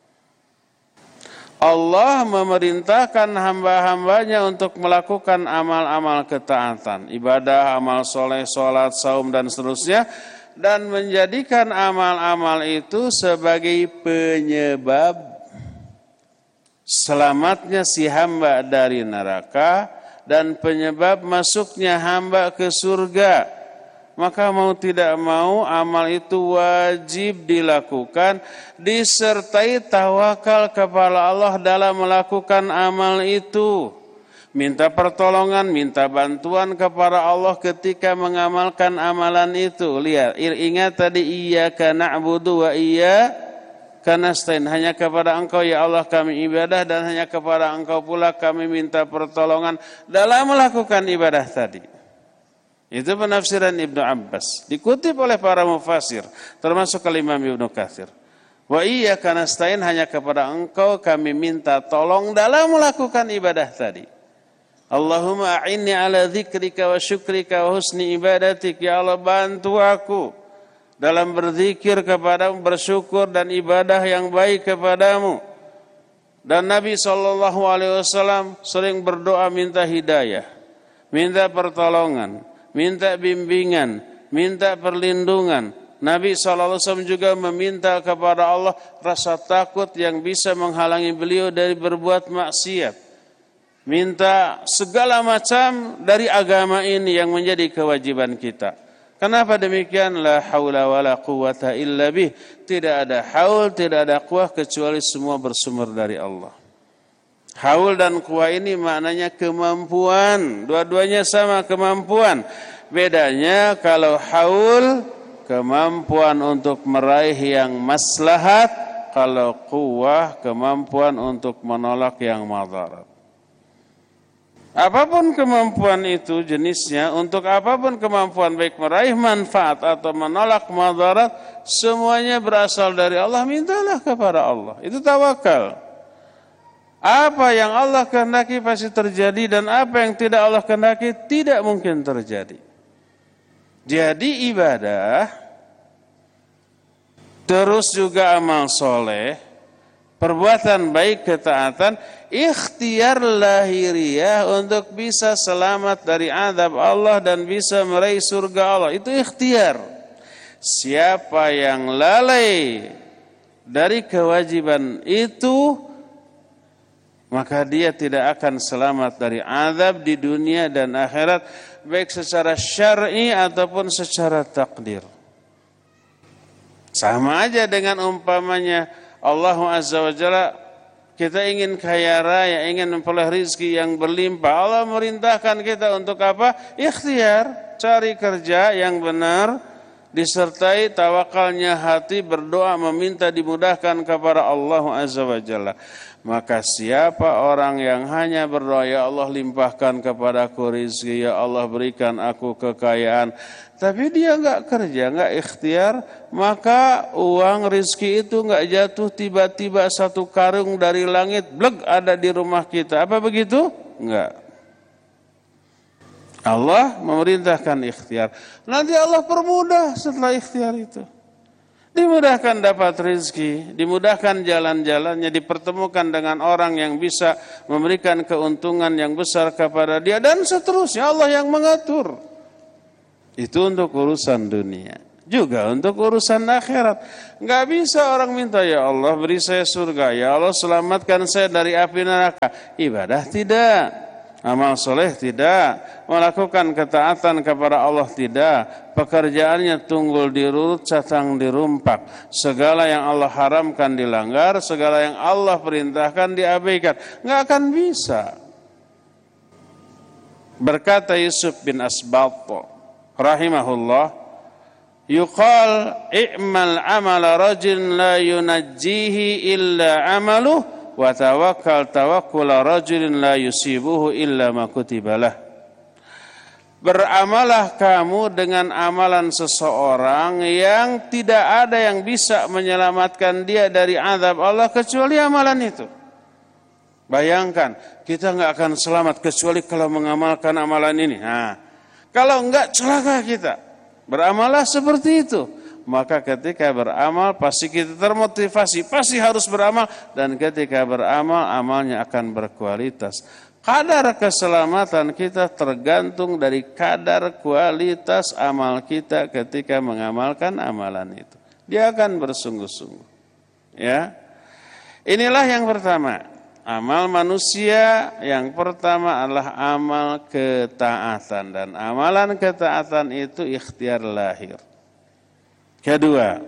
Allah memerintahkan hamba-hambanya untuk melakukan amal-amal ketaatan, ibadah, amal soleh, sholat, saum, dan seterusnya, dan menjadikan amal-amal itu sebagai penyebab selamatnya si hamba dari neraka dan penyebab masuknya hamba ke surga. Maka mau tidak mau amal itu wajib dilakukan disertai tawakal kepada Allah dalam melakukan amal itu. Minta pertolongan, minta bantuan kepada Allah ketika mengamalkan amalan itu. Lihat, ingat tadi iyyaka na'budu wa iyyaka nasta'in. Hanya kepada Engkau ya Allah kami ibadah dan hanya kepada Engkau pula kami minta pertolongan dalam melakukan ibadah tadi. Itu penafsiran Ibnu Abbas. Dikutip oleh para mufassir, termasuk Imam Ibnu Katsir. Wa iyyaka nasta'in, hanya kepada Engkau kami minta tolong dalam melakukan ibadah tadi. Allahumma a'inni ala dzikrika wa syukrika wa husni ibadatik. Ya Allah, bantu aku dalam berzikir kepadamu, bersyukur dan ibadah yang baik kepadamu. Dan Nabi shallallahu alaihi wasallam sering berdoa minta hidayah, minta pertolongan, minta bimbingan, minta perlindungan. Nabi shallallahu alaihi wasallam juga meminta kepada Allah rasa takut yang bisa menghalangi beliau dari berbuat maksiat. Minta segala macam dari agama ini yang menjadi kewajiban kita. Kenapa demikian? La haula wala quwata illa bih. Tidak ada haul, tidak ada quwah kecuali semua bersumber dari Allah. Haul dan quwah ini maknanya kemampuan. Dua-duanya sama, kemampuan. Bedanya kalau haul kemampuan untuk meraih yang maslahat, kalau quwah kemampuan untuk menolak yang madarat. Apapun kemampuan itu jenisnya, untuk apapun kemampuan baik meraih manfaat atau menolak madarat, semuanya berasal dari Allah. Mintalah kepada Allah. Itu tawakal. Apa yang Allah kehendaki pasti terjadi dan apa yang tidak Allah kehendaki tidak mungkin terjadi. Jadi ibadah, terus juga amal soleh, perbuatan baik, ketaatan, ikhtiar lahiriah untuk bisa selamat dari azab Allah dan bisa meraih surga Allah. Itu ikhtiar. Siapa yang lalai dari kewajiban itu, maka dia tidak akan selamat dari azab di dunia dan akhirat, baik secara syar'i ataupun secara takdir. Sama aja dengan umpamanya Allah Azza wa Jalla, kita ingin kaya raya, ingin memperoleh rizki yang berlimpah. Allah merintahkan kita untuk apa? Ikhtiar, cari kerja yang benar, disertai tawakalnya hati, berdoa meminta dimudahkan kepada Allah Azza wa Jalla. Maka siapa orang yang hanya berdoa, ya Allah limpahkan kepadaku rizki, ya Allah berikan aku kekayaan, tapi dia enggak kerja, enggak ikhtiar, maka uang rizki itu enggak jatuh tiba-tiba satu karung dari langit, bleg ada di rumah kita. Apa begitu? Enggak. Allah memerintahkan ikhtiar. Nanti Allah permudah setelah ikhtiar itu. Dimudahkan dapat rezeki, dimudahkan jalan-jalannya, dipertemukan dengan orang yang bisa memberikan keuntungan yang besar kepada dia, dan seterusnya. Allah yang mengatur. Itu untuk urusan dunia. Juga untuk urusan akhirat. Enggak bisa orang minta, ya Allah beri saya surga, ya Allah selamatkan saya dari api neraka. Ibadah tidak. Amal soleh tidak, melakukan ketaatan kepada Allah tidak, pekerjaannya tunggul dirurut, catang dirumpak, segala yang Allah haramkan dilanggar, segala yang Allah perintahkan diabaikan, nggak akan bisa. Berkata Yusuf bin Asbat rahimahullah, yuqal i'mal amala rajul la yunajjihi illa amaluh, wa tawakkal tawakkula rajulin la yusibuhu illa ma kutibalah. Beramalah kamu dengan amalan seseorang yang tidak ada yang bisa menyelamatkan dia dari azab Allah kecuali amalan itu. Bayangkan, kita enggak akan selamat kecuali kalau mengamalkan amalan ini. Nah, kalau enggak celaka kita. Beramalah seperti itu. Maka ketika beramal pasti kita termotivasi, pasti harus beramal, dan ketika beramal amalnya akan berkualitas. Kadar keselamatan kita tergantung dari kadar kualitas amal kita ketika mengamalkan amalan itu. Dia akan bersungguh-sungguh. Ya. Inilah yang pertama. Amal manusia yang pertama adalah amal ketaatan, dan amalan ketaatan itu ikhtiar lahir. Kedua,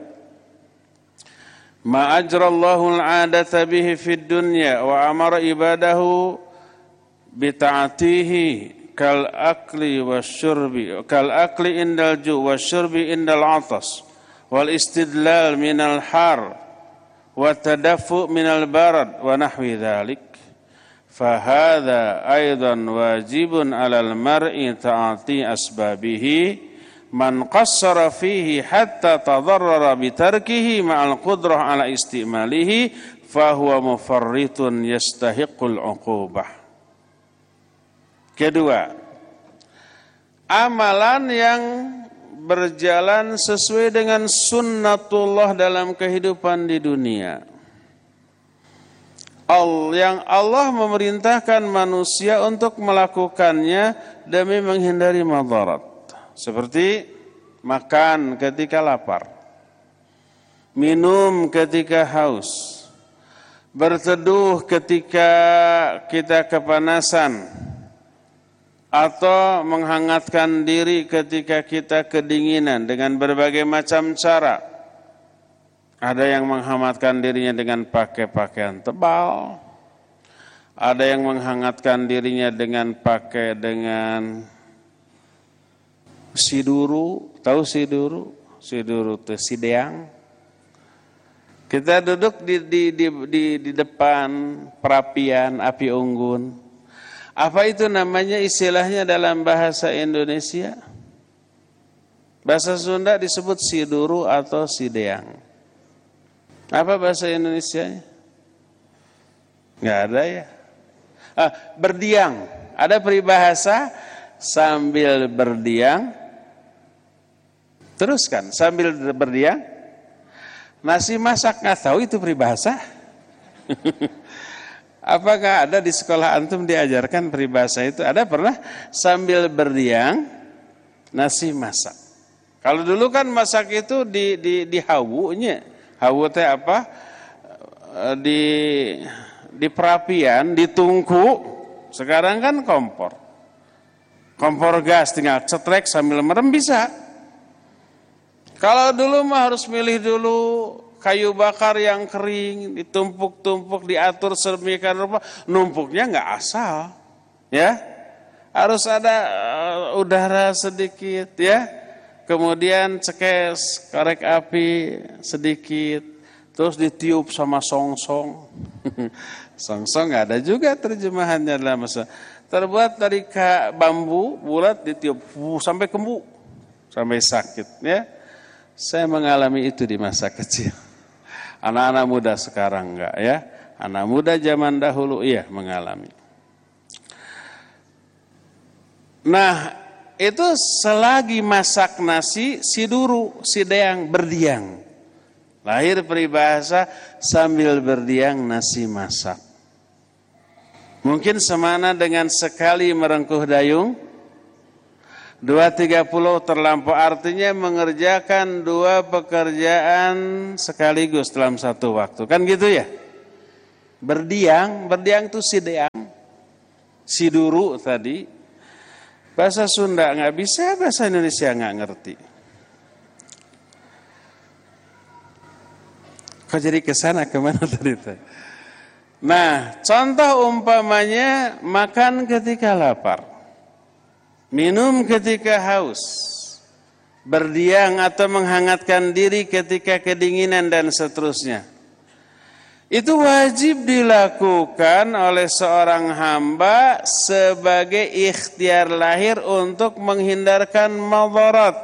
ma ajrallahu al-'adata bihi fid dunya wa amara ibadahu bi ta'atihi kal akli wasyurbi kal akli indal ju' wasyurbi indal 'atas wal istidlal minal har wa tadaffu minal barad wa nahwi dhalik. Fa hadha aidan wajibun 'alal mar'i ta'ati asbabihi man qassara fihi hatta tadarrara bitarkihi ma'al qudrah ala istimalihi fahuwa mufarritun yastahiqul uqubah. Kedua, amalan yang berjalan sesuai dengan sunnatullah dalam kehidupan di dunia. Allah yang Allah memerintahkan manusia untuk melakukannya demi menghindari madarat. Seperti makan ketika lapar, minum ketika haus, berteduh ketika kita kepanasan, atau menghangatkan diri ketika kita kedinginan dengan berbagai macam cara. Ada yang menghangatkan dirinya dengan pakai pakaian tebal, ada yang menghangatkan dirinya dengan pakai dengan siduru, tahu siduru? Siduru itu sideang. Kita duduk di, di, di, di, di depan perapian api unggun. Apa itu namanya istilahnya dalam bahasa Indonesia? Bahasa Sunda disebut siduru atau sideang. Apa bahasa Indonesianya? Nggak ada ya. Ah, berdiang. Ada peribahasa sambil berdiang. Teruskan, sambil berdiam, nasi masak, nggak tahu itu peribahasa. Apakah ada di sekolah antum diajarkan peribahasa itu? Ada pernah sambil berdiam, nasi masak. Kalau dulu kan masak itu di di di hawunya, hawu teh apa? Di di perapian, di tungku. Sekarang kan kompor, kompor gas, tinggal cetrek sambil merem bisa. Kalau dulu mah harus milih dulu kayu bakar yang kering, ditumpuk-tumpuk, diatur sedemikian rupa, numpuknya nggak asal, ya, harus ada uh, udara sedikit, ya, kemudian cekes, korek api sedikit, terus ditiup sama songsong, songsong nggak ada juga terjemahannya dalam bahasa, terbuat dari bambu bulat ditiup sampai kembu, sampai sakit, ya. Saya mengalami itu di masa kecil. Anak-anak muda sekarang enggak, ya. Anak muda zaman dahulu iya mengalami. Nah, itu selagi masak nasi, siduru, sideang, berdiang. Lahir peribahasa sambil berdiam nasi masak. Mungkin semana dengan sekali merengkuh dayung. Dua tiga puluh terlampau, artinya mengerjakan dua pekerjaan sekaligus dalam satu waktu. Kan gitu ya? Berdiam, berdiam itu sideang. Siduru tadi. Bahasa Sunda nggak bisa, bahasa Indonesia nggak ngerti. Kok jadi kesana kemana tadi? Nah, contoh umpamanya makan ketika lapar, minum ketika haus, berdiam atau menghangatkan diri ketika kedinginan dan seterusnya. Itu wajib dilakukan oleh seorang hamba sebagai ikhtiar lahir untuk menghindarkan madarat.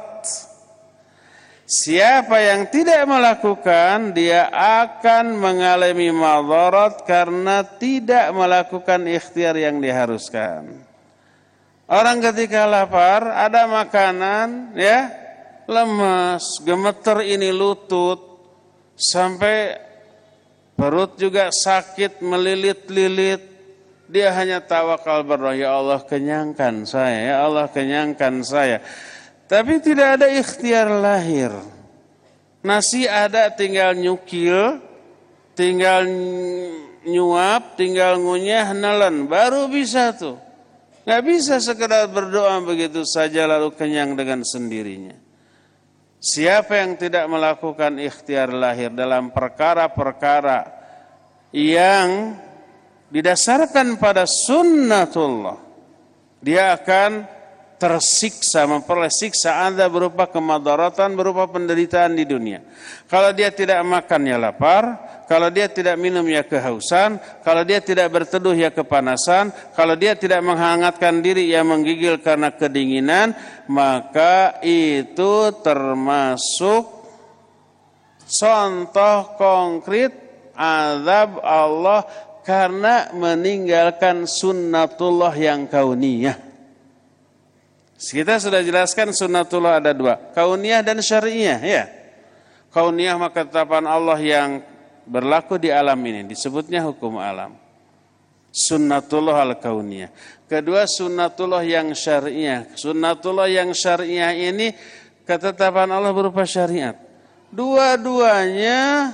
Siapa yang tidak melakukan, dia akan mengalami madarat karena tidak melakukan ikhtiar yang diharuskan. Orang ketika lapar, ada makanan, ya, lemas, gemeter ini lutut, sampai perut juga sakit, melilit-lilit. Dia hanya tawakal berdoa, ya Allah kenyangkan saya, ya Allah kenyangkan saya. Tapi tidak ada ikhtiar lahir. Nasi ada tinggal nyukil, tinggal nyuap, tinggal ngunyah, nelen. Baru bisa tuh. Gak bisa sekedar berdoa begitu saja lalu kenyang dengan sendirinya. Siapa yang tidak melakukan ikhtiar lahir dalam perkara-perkara yang didasarkan pada sunnatullah, dia akan tersiksa, memperoleh siksa azab berupa kemadaratan, berupa penderitaan di dunia. Kalau dia tidak makan ya lapar, kalau dia tidak minum ya kehausan, kalau dia tidak berteduh ya kepanasan, kalau dia tidak menghangatkan diri ya menggigil karena kedinginan, maka itu termasuk contoh konkret azab Allah karena meninggalkan sunnatullah yang kauniyah. Kita sudah jelaskan sunnatullah ada dua, kauniyah dan syari'iyah, ya. Kauniyah maka ketetapan Allah yang berlaku di alam ini, disebutnya hukum alam. Sunnatullah al-kauniyah. Kedua, sunnatullah yang syari'iyah. Sunnatullah yang syari'iyah ini ketetapan Allah berupa syariat. Dua-duanya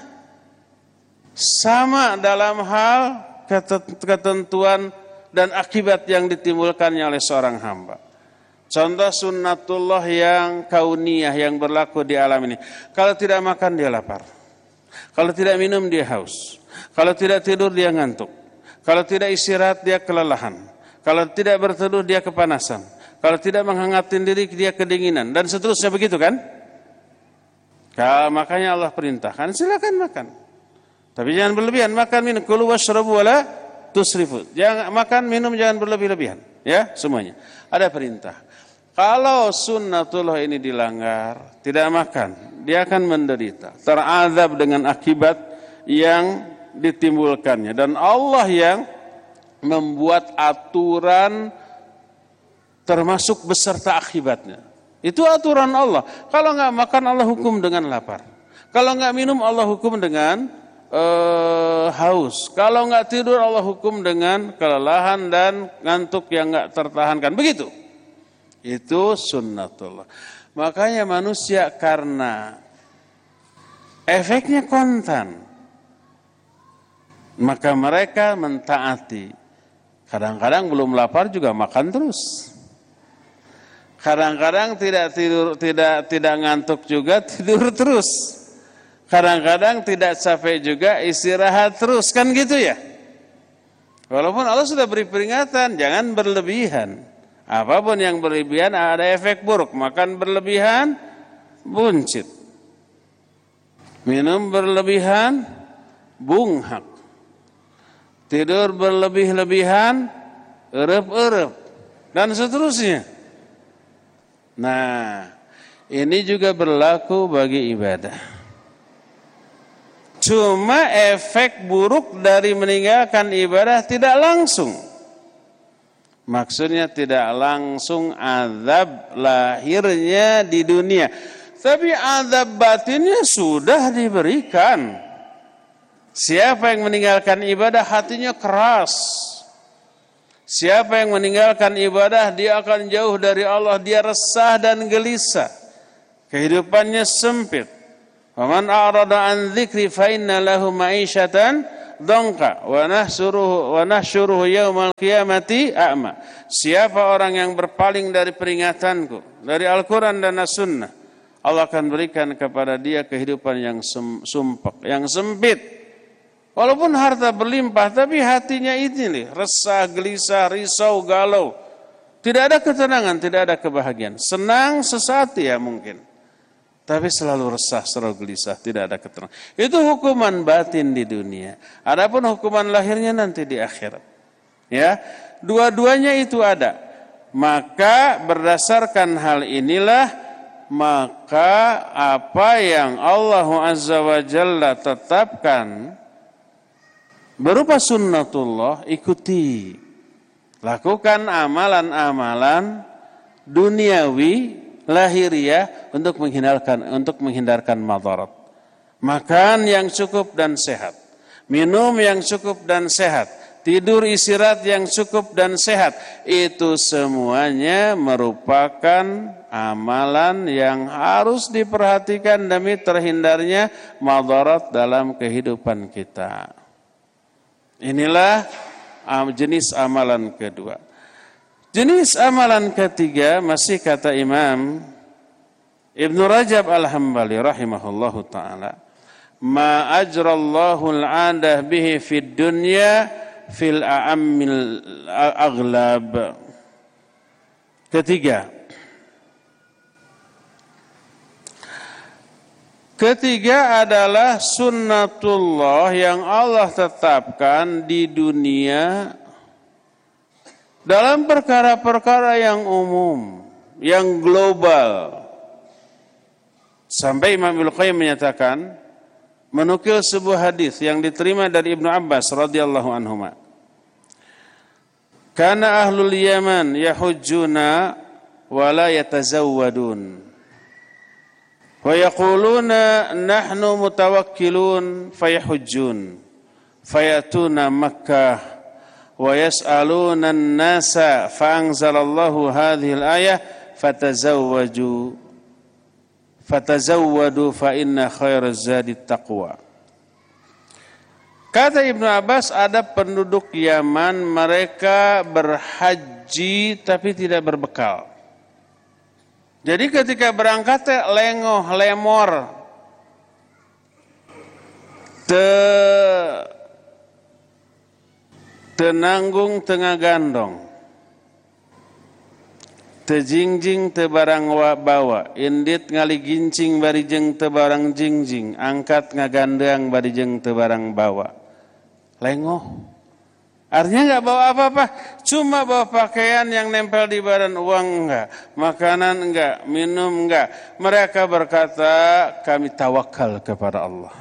sama dalam hal ketentuan dan akibat yang ditimbulkannya oleh seorang hamba. Contoh sunnatullah yang kauniyah yang berlaku di alam ini. Kalau tidak makan dia lapar. Kalau tidak minum dia haus. Kalau tidak tidur dia ngantuk. Kalau tidak istirahat dia kelelahan. Kalau tidak berteduh dia kepanasan. Kalau tidak menghangatin diri dia kedinginan. Dan seterusnya begitu kan? Kalau makanya Allah perintahkan silakan makan. Tapi jangan berlebihan. Makan minum. Kulu washrabu wala tusrifu. Jangan makan minum jangan berlebih-lebihan. Ya semuanya. Ada perintah. Kalau sunnatullah ini dilanggar, tidak makan, dia akan menderita, terazab dengan akibat yang ditimbulkannya. Dan Allah yang membuat aturan termasuk beserta akibatnya. Itu aturan Allah. Kalau nggak makan Allah hukum dengan lapar. Kalau nggak minum Allah hukum dengan uh, haus. Kalau nggak tidur Allah hukum dengan kelelahan dan ngantuk yang nggak tertahankan. Begitu. Itu sunnatullah. Makanya manusia karena efeknya kontan, maka mereka mentaati. Kadang-kadang belum lapar juga makan terus. Kadang-kadang tidak tidur, tidak tidak ngantuk juga tidur terus. Kadang-kadang tidak capek juga istirahat terus, kan gitu ya. Walaupun Allah sudah beri peringatan, jangan berlebihan. Apapun yang berlebihan ada efek buruk. Makan berlebihan, buncit. Minum berlebihan, bunghak. Tidur berlebih-lebihan, erep-erep. Dan seterusnya. Nah, ini juga berlaku bagi ibadah. Cuma efek buruk dari meninggalkan ibadah tidak langsung. Maksudnya tidak langsung azab lahirnya di dunia. Tapi azab batinnya sudah diberikan. Siapa yang meninggalkan ibadah hatinya keras. Siapa yang meninggalkan ibadah dia akan jauh dari Allah, dia resah dan gelisah. Kehidupannya sempit. Waman a'rada an dzikri fa inna lahu ma'isyatan dhanka wa nahsuruhu wa nahsyuruhu yaumal qiyamati a'ma. Siapa orang yang berpaling dari peringatanku, dari Al-Qur'an dan As-Sunnah, Allah akan berikan kepada dia kehidupan yang sumpek, yang sempit. Walaupun harta berlimpah, tapi hatinya ini nih, resah, gelisah, risau, galau. Tidak ada ketenangan, tidak ada kebahagiaan. Senang sesaat ya mungkin. Tapi selalu resah, selalu gelisah, tidak ada ketenangan. Itu hukuman batin di dunia. Adapun hukuman lahirnya nanti di akhirat. Ya, dua-duanya itu ada. Maka berdasarkan hal inilah, maka apa yang Allah Azza wa Jalla tetapkan berupa sunnatullah, ikuti. Lakukan amalan-amalan duniawi, lahiriah untuk menghindarkan untuk menghindarkan madarat. Makan yang cukup dan sehat. Minum yang cukup dan sehat. Tidur istirahat yang cukup dan sehat. Itu semuanya merupakan amalan yang harus diperhatikan demi terhindarnya madarat dalam kehidupan kita. Inilah jenis amalan kedua. Jenis amalan ketiga masih kata Imam Ibn Rajab Al-Hambali rahimahullahu ta'ala, ma ajrallahu al-'adah bihi fid dunya fil a'ammil aghlab. Ketiga. Ketiga adalah sunnatullah yang Allah tetapkan di dunia dalam perkara-perkara yang umum, yang global. Sampai Imam Ibnu Qayyim menyatakan, menukil sebuah hadis yang diterima dari Ibnu Abbas radhiyallahu anhuma. Kana ahlul Yaman yahujjuna wa la yatazawwadun. Wa yaquluna nahnu mutawakkilun fayahujjun fayatuna Makkah wa yas'aluna an-nasa fa anzalallahu hadhihi al-ayah fatazawwaju fatazawwadu fa inna khairaz zadi taqwa. Kata Ibnu Abbas, ada penduduk Yaman mereka berhaji tapi tidak berbekal. Jadi ketika berangkat lengoh, lemor, te, tenanggung tengah gandong, te jingjing te barang bawa, indit ngali gincing bari jeng te barang jingjing, angkat ngagandang bari jeng te barang bawa. Lengoh. Artinya enggak bawa apa-apa, cuma bawa pakaian yang nempel di badan, uang enggak, makanan enggak, minum enggak. Mereka berkata, kami tawakal kepada Allah.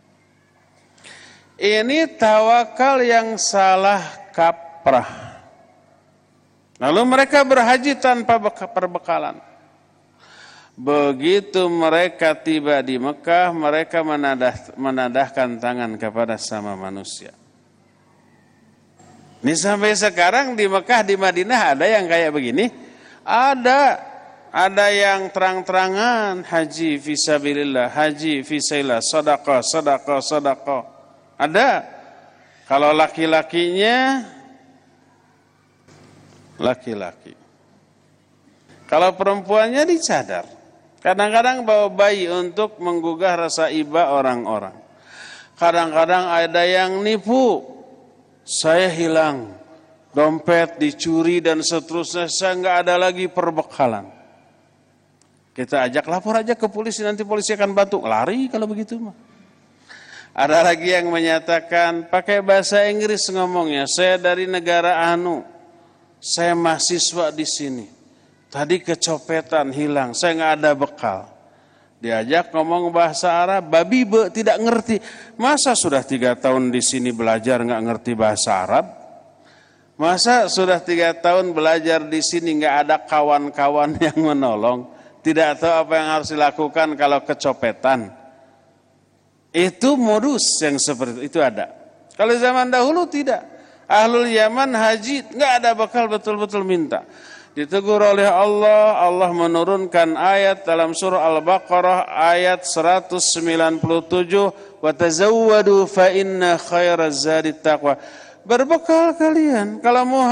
Ini tawakal yang salah kaprah. Lalu mereka berhaji tanpa perbekalan. Begitu mereka tiba di Mekah, mereka menadah, menadahkan tangan kepada sama manusia. Ini sampai sekarang di Mekah, di Madinah ada yang kayak begini? Ada. Ada yang terang-terangan haji fisabilillah, haji fisailah, sedekah, sedekah, sedekah. Ada. Kalau laki-lakinya laki-laki. Kalau perempuannya dicadar. Kadang-kadang bawa bayi untuk menggugah rasa iba orang-orang. Kadang-kadang ada yang nipu. Saya hilang, dompet dicuri dan seterusnya, saya nggak ada lagi perbekalan. Kita ajak lapor aja ke polisi, nanti polisi akan bantu. Lari kalau begitu mah. Ada lagi yang menyatakan pakai bahasa Inggris ngomongnya, saya dari negara anu, saya mahasiswa di sini. Tadi kecopetan, hilang, saya nggak ada bekal. Diajak ngomong bahasa Arab, babi be, tidak ngerti. Masa sudah tiga tahun di sini belajar nggak ngerti bahasa Arab? Masa sudah tiga tahun belajar di sini nggak ada kawan-kawan yang menolong? tidak tahu apa yang harus dilakukan kalau kecopetan. Itu modus yang seperti itu ada. Kalau zaman dahulu tidak. Ahlul Yaman haji nggak ada bekal, betul-betul minta. Ditegur oleh Allah, Allah menurunkan ayat dalam surah Al-Baqarah ayat seratus sembilan puluh tujuh, wa tazawwadu fa inna khairaz zadi taqwa. Berbekal kalian kalau mau